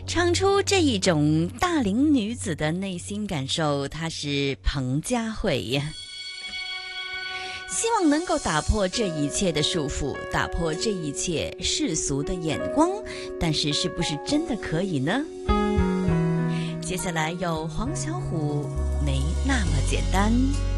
唱出这一种大龄女子的内心感受，她是彭佳慧呀。希望能够打破这一切的束缚，打破这一切世俗的眼光，但是是不是真的可以呢？接下来有黄小琥，没那么简单。